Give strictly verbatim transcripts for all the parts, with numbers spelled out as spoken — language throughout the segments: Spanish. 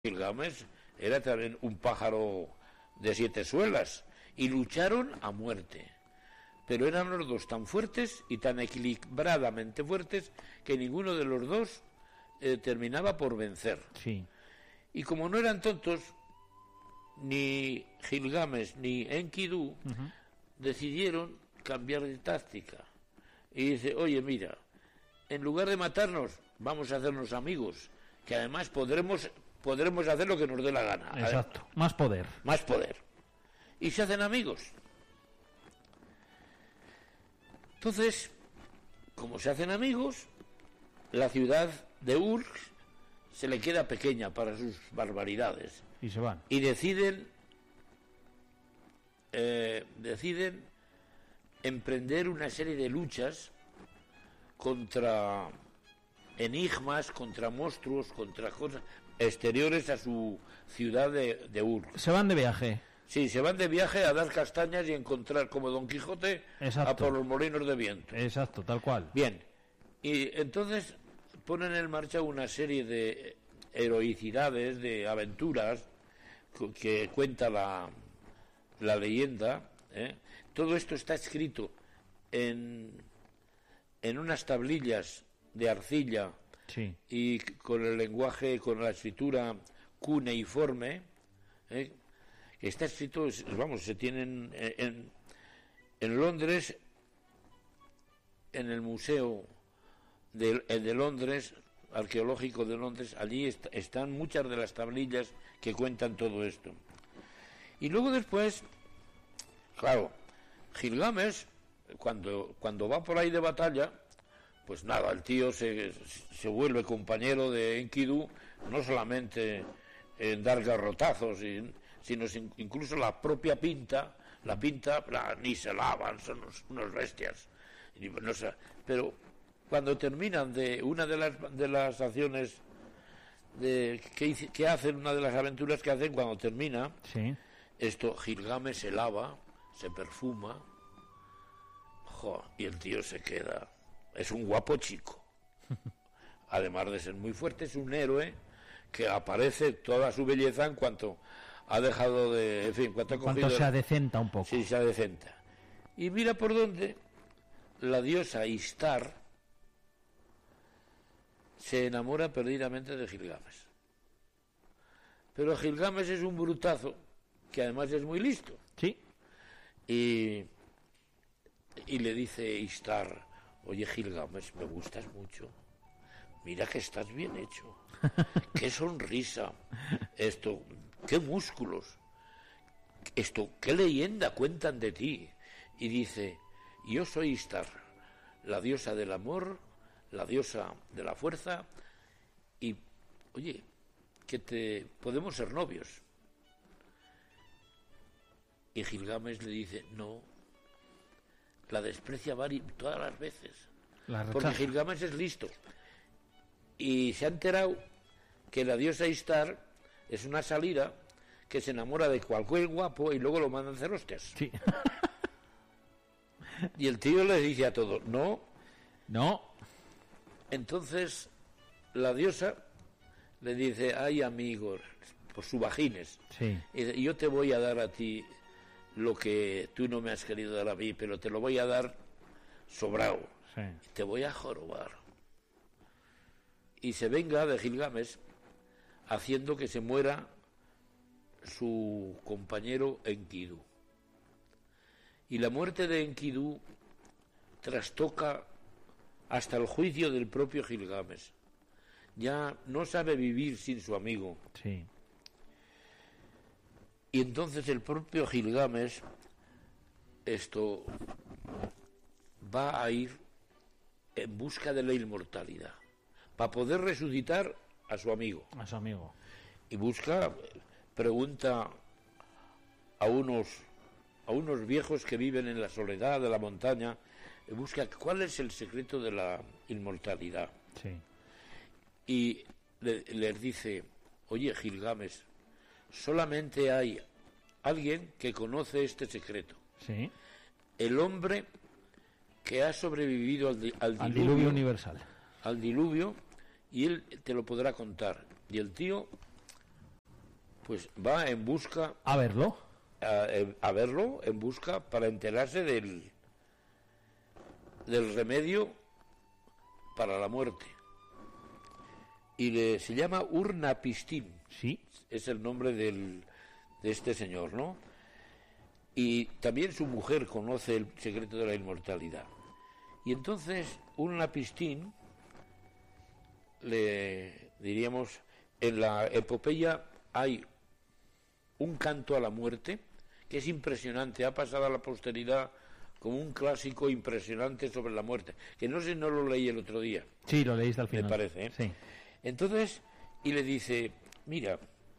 Gilgamesh era también un pájaro de siete suelas y lucharon a muerte, pero eran los dos tan fuertes y tan equilibradamente fuertes que ninguno de los dos eh, terminaba por vencer. Sí. Y como no eran tontos, ni Gilgamesh ni Enkidu uh-huh. decidieron cambiar de táctica y dice, oye, mira, en lugar de matarnos vamos a hacernos amigos, que además podremos podremos hacer lo que nos dé la gana. Exacto, ¿eh? Más poder. Más poder. Y se hacen amigos. Entonces, como se hacen amigos, la ciudad de Ur se le queda pequeña para sus barbaridades. Y se van. Y deciden, eh, deciden emprender una serie de luchas contra enigmas, contra monstruos, contra cosas exteriores a su ciudad de, de Ur. Se van de viaje. Sí, se van de viaje a dar castañas y encontrar, como Don Quijote, Exacto. a por los molinos de viento. Exacto, tal cual. Bien, y entonces ponen en marcha una serie de heroicidades, de aventuras que cuenta la, la leyenda. ¿eh? Todo esto está escrito en, en unas tablillas de arcilla. Sí. Y con el lenguaje, con la escritura cuneiforme, ¿eh? que está escrito, vamos, se tienen en, en, en Londres, en el Museo de, de Londres, arqueológico de Londres, allí est, están muchas de las tablillas que cuentan todo esto. Y luego después, claro, Gilgamesh, cuando, cuando va por ahí de batalla, pues nada, el tío se, se vuelve compañero de Enkidu, no solamente en dar garrotazos, sino incluso la propia pinta, la pinta la, ni se lavan, son unos, unos bestias. No sé, pero cuando terminan de una de las, de las acciones de, que, que hacen, una de las aventuras que hacen, cuando termina, sí. esto, Gilgamesh se lava, se perfuma, jo, y el tío se queda... Es un guapo chico. Además de ser muy fuerte, es un héroe que aparece toda su belleza en cuanto ha dejado de... En fin, en cuanto ha cuanto cogido... se adecenta un poco. Sí, se adecenta. Y mira por dónde la diosa Ishtar se enamora perdidamente de Gilgamesh. Pero Gilgamesh es un brutazo que además es muy listo. Sí. Y, y le dice Ishtar... Oye, Gilgamesh, me gustas mucho. Mira que estás bien hecho. Qué sonrisa. Esto, qué músculos. Esto, qué leyenda cuentan de ti. Y dice, yo soy Ishtar, la diosa del amor, la diosa de la fuerza. Y, oye, que te podemos ser novios. Y Gilgamesh le dice, no. La desprecia todas las veces. La porque Gilgamesh es listo. Y se ha enterado que la diosa Ishtar es una salida que se enamora de cualquier guapo y luego lo mandan a hacer hostias. Sí. Y el tío le dice a todo, no. No. Entonces la diosa le dice, ay amigos, por su vagines. Sí. Y dice, yo te voy a dar a ti lo que tú no me has querido dar a mí, pero te lo voy a dar sobrado. Sí. Te voy a jorobar. Y se venga de Gilgamesh haciendo que se muera su compañero Enkidu. Y la muerte de Enkidu trastoca hasta el juicio del propio Gilgamesh. Ya no sabe vivir sin su amigo. Sí. Y entonces el propio Gilgamesh esto va a ir en busca de la inmortalidad para poder resucitar a su amigo. A su amigo. Y busca, pregunta a unos a unos viejos que viven en la soledad de la montaña, y busca cuál es el secreto de la inmortalidad. Sí. Y le, les dice, oye Gilgamesh, solamente hay alguien que conoce este secreto. Sí. El hombre que ha sobrevivido al, di- al, Al diluvio, diluvio universal. al diluvio, y él te lo podrá contar. Y el tío pues va en busca a verlo a, a verlo en busca para enterarse del del remedio para la muerte, y le, se llama Urnapistín, sí, es el nombre del, de este señor, ¿no? Y también su mujer conoce el secreto de la inmortalidad, y entonces Urnapistín, le diríamos, en la epopeya hay un canto a la muerte que es impresionante, ha pasado a la posteridad como un clásico impresionante sobre la muerte, que no sé, no lo leí el otro día. Sí, lo leíste al final. Me parece, ¿eh? Sí. Entonces, y le dice, mira,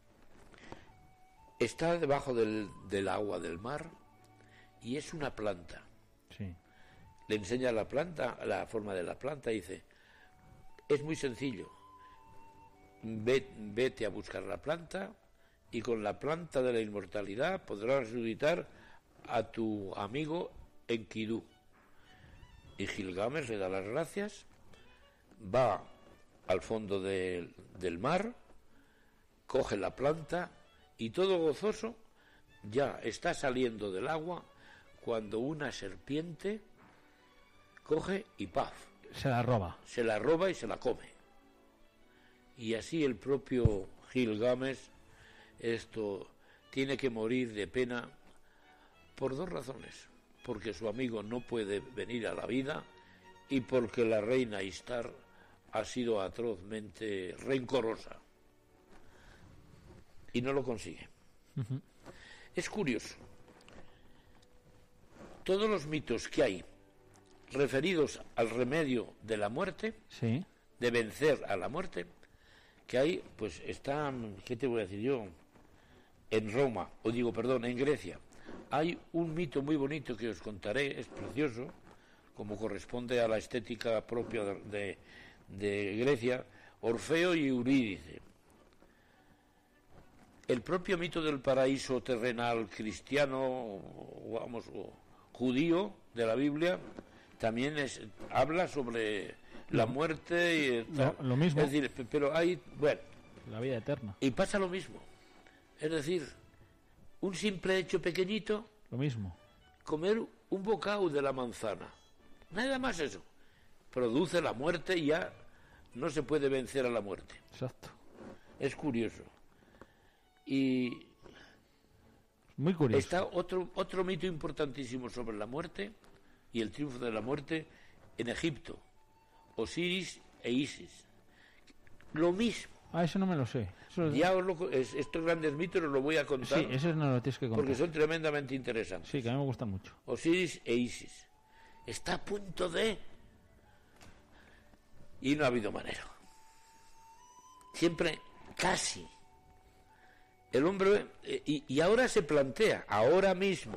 está debajo del, del agua del mar y es una planta. Sí. Le enseña la planta, la forma de la planta, y dice, es muy sencillo, Ve, vete a buscar la planta y con la planta de la inmortalidad podrás resucitar a tu amigo Enkidu. Y Gilgamesh le da las gracias, va al fondo de, del mar, coge la planta y todo gozoso ya está saliendo del agua cuando una serpiente coge y ¡paf! Se la roba. Se la roba y se la come. Y así el propio Gilgamesh esto tiene que morir de pena por dos razones: porque su amigo no puede venir a la vida y porque la reina Ishtar ha sido atrozmente rencorosa y no lo consigue. Uh-huh. Es curioso, todos los mitos que hay referidos al remedio de la muerte, sí, de vencer a la muerte, que hay, pues están, ¿qué te voy a decir yo? En Roma, o digo, perdón, en Grecia, hay un mito muy bonito que os contaré, es precioso, como corresponde a la estética propia de, de, de Grecia, Orfeo y Eurídice. El propio mito del paraíso terrenal cristiano, vamos, o judío de la Biblia, también es, habla sobre la muerte y lo, lo mismo. Es decir, pero hay, bueno, la vida eterna. Y pasa lo mismo. Es decir, un simple hecho pequeñito, lo mismo. Comer un bocado de la manzana, nada más eso, produce la muerte y ya no se puede vencer a la muerte. Exacto. Es curioso. Y muy curioso. Está otro otro mito importantísimo sobre la muerte y el triunfo de la muerte en Egipto. Osiris e Isis. Lo mismo. Ah, eso no me lo sé. Eso es... Ya os lo, es, estos grandes mitos os lo voy a contar. Sí, eso no lo tienes que contar. Porque son tremendamente interesantes. Sí, que a mí me gustan mucho. Osiris e Isis. Está a punto de... Y no ha habido manera. Siempre, casi. El hombre... Y, y ahora se plantea, ahora mismo,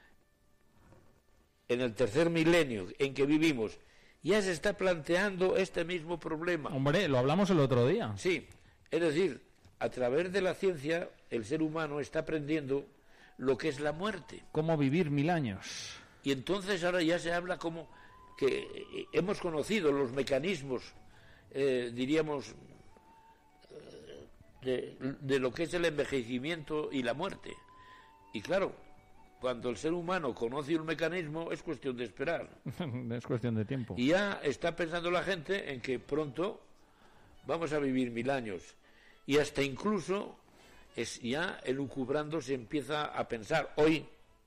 en el tercer milenio en que vivimos, ya se está planteando este mismo problema. Hombre, lo hablamos el otro día. Sí, es decir, a través de la ciencia, el ser humano está aprendiendo lo que es la muerte. Cómo vivir mil años. Y entonces ahora ya se habla como que hemos conocido los mecanismos, eh, diríamos, de, de lo que es el envejecimiento y la muerte. Y claro, cuando el ser humano conoce un mecanismo, es cuestión de esperar. Es cuestión de tiempo. Y ya está pensando la gente en que pronto vamos a vivir mil años. Y hasta incluso es ya elucubrando se empieza a pensar hoy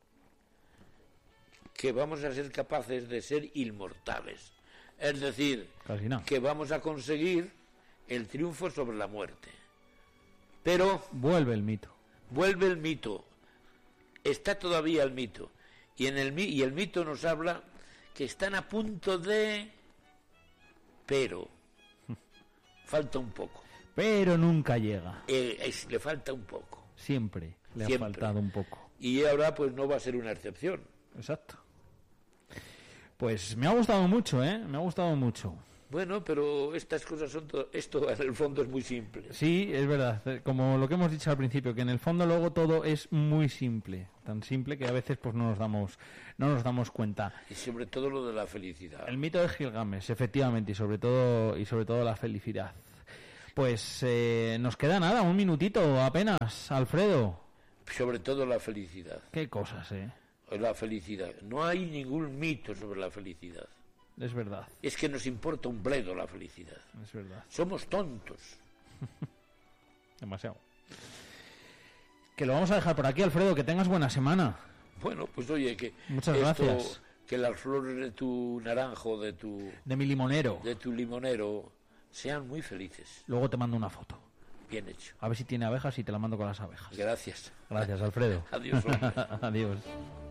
que vamos a ser capaces de ser inmortales. Es decir, casi nada, que vamos a conseguir el triunfo sobre la muerte. Pero vuelve el mito. Vuelve el mito. Está todavía el mito. Y, en el, y el mito nos habla que están a punto de... Pero falta un poco. Pero nunca llega. Eh, es, le falta un poco. Siempre le Siempre. ha faltado un poco. Y ahora pues no va a ser una excepción. Exacto. Pues me ha gustado mucho, ¿eh? Me ha gustado mucho. Bueno, pero estas cosas son todo, esto en el fondo es muy simple. Sí, es verdad, como lo que hemos dicho al principio, que en el fondo luego todo es muy simple, tan simple que a veces pues no nos damos no nos damos cuenta. Y sobre todo lo de la felicidad. El mito de Gilgamesh, efectivamente, y sobre todo y sobre todo la felicidad. Pues eh, nos queda nada, un minutito apenas, Alfredo. Sobre todo la felicidad. Qué cosas, ¿eh? La felicidad. No hay ningún mito sobre la felicidad. Es verdad. Es que nos importa un bledo la felicidad. Es verdad. Somos tontos. Demasiado. Que lo vamos a dejar por aquí, Alfredo. Que tengas buena semana. Bueno, pues oye, que muchas esto, gracias. Que las flores de tu naranjo, de tu de mi limonero, de tu limonero, sean muy felices. Luego te mando una foto. Bien hecho. A ver si tiene abejas y te la mando con las abejas. Gracias. Gracias, Alfredo. Adiós, hombre. Adiós.